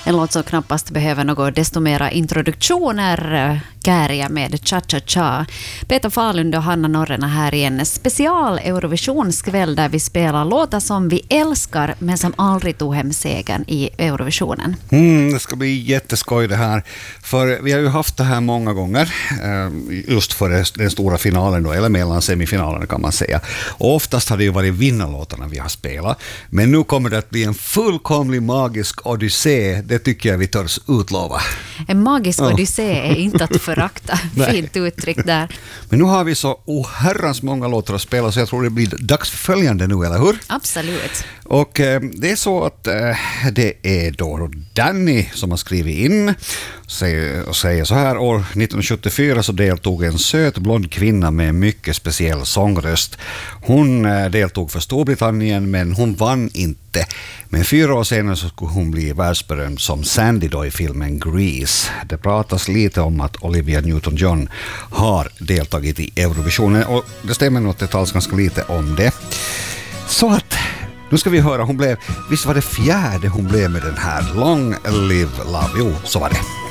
En låt som knappast behöver något desto mera introduktioner. Kääriä med Cha-Cha-Cha. Peter Falund och Hanna Norrena här i en special Eurovisionskväll där vi spelar låtar som vi älskar men som aldrig tog hem segern i Eurovisionen. Det ska bli jätteskoj det här. För vi har ju haft det här många gånger just för den stora finalen då, eller mellan semifinalen kan man säga. Och oftast har det ju varit vinnarlåtarna vi har spelat. Men nu kommer det att bli en fullkomlig magisk odyssé. Det tycker jag vi törs utlova. En magisk odyssé är inte att förakta. Fint uttryck där. Men nu har vi så oherrans många låtar att spela så jag tror det blir dags för följande nu, eller hur? Absolut. Och det är så att det är då Danny som har skrivit in och säger så här: år 1974 så deltog en söt blond kvinna med en mycket speciell sångröst. Hon deltog för Storbritannien men hon vann inte. Men 4 år senare så skulle hon bli världsberömd som Sandy då i filmen Grease. Det pratas lite om att Olivia Newton-John har deltagit i Eurovisionen och det stämmer nog att det talas ganska lite om det. Så att nu ska vi höra, visst var det 4:e hon blev med den här Long Live Love, jo så var det.